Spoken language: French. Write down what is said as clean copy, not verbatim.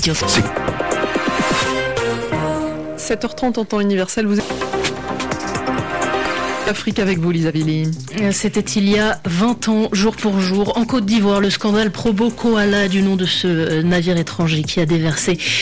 Radio. 7h30 en temps universel, vous êtes... Afrique avec vous, Lisa Billy. C'était il y a 20 ans, jour pour jour, en Côte d'Ivoire, le scandale Probo Koala, du nom de ce navire étranger qui a déversé